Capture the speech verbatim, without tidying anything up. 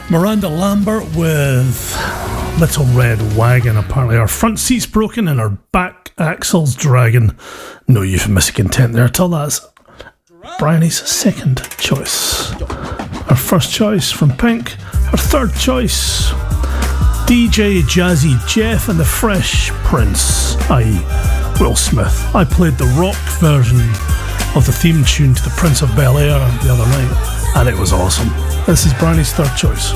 Miranda Lambert with Little Red Wagon. Apparently our front seat's broken and our back axle's dragging. No euphemistic intent there at all. That's Bryony's second choice. Our first choice from Pink. Our third choice, D J Jazzy Jeff and the Fresh Prince, that is. Will Smith. I played the rock version of the theme tune to The Prince of Bel-Air the other night, and it was awesome. This is Bryony's third choice.